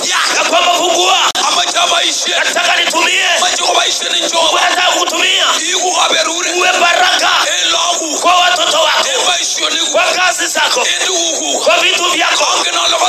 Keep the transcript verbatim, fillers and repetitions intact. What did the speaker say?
ya kwamba fungua nataka nitumie uweza kutumia uwe baraka kwa watoto wako, kwa kazi zako, kwa vitu vyako,